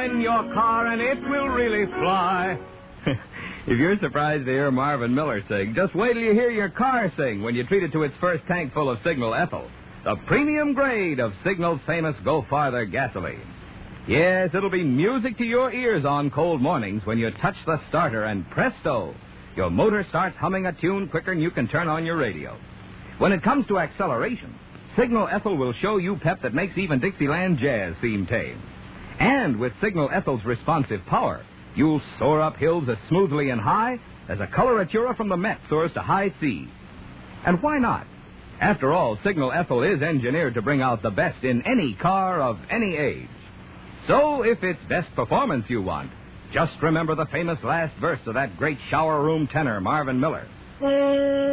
in your car and it will really fly. If you're surprised to hear Marvin Miller sing, just wait till you hear your car sing when you treat it to its first tank full of Signal Ethyl, the premium grade of Signal's famous Go Farther gasoline. Yes, it'll be music to your ears on cold mornings when you touch the starter and presto, your motor starts humming a tune quicker than you can turn on your radio. When it comes to acceleration, Signal Ethyl will show you pep that makes even Dixieland jazz seem tame. And with Signal Ethyl's responsive power, you'll soar up hills as smoothly and high as a coloratura from the Met soars to high C. And why not? After all, Signal Ethyl is engineered to bring out the best in any car of any age. So if it's best performance you want, just remember the famous last verse of that great shower room tenor, Marvin Miller.